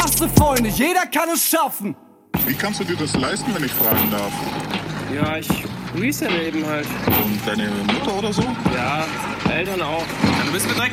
hasse Freunde, jeder kann es schaffen. Wie kannst du dir das leisten, wenn ich fragen darf? Ja, ich reselle eben halt. Und deine Mutter oder so? Ja, Eltern auch. Dann müssen wir direkt